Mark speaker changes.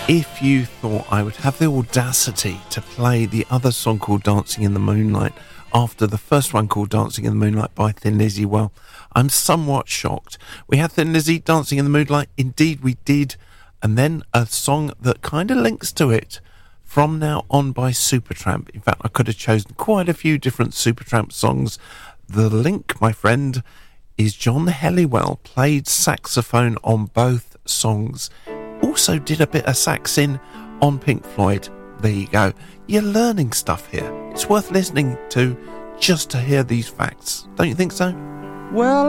Speaker 1: If you thought I would have the audacity to play the other song called Dancing in the Moonlight after the first one called Dancing in the Moonlight by Thin Lizzy, well, I'm somewhat shocked. We had Thin Lizzy, Dancing in the Moonlight, indeed we did, and then a song that kind of links to it, From Now On by Supertramp. In fact, I could have chosen quite a few different Supertramp songs. The link, my friend, is John Helliwell played saxophone on both songs. Also did a bit of saxing on Pink Floyd. There you go. You're learning stuff here. It's worth listening to just to hear these facts. Don't you think so?
Speaker 2: Well,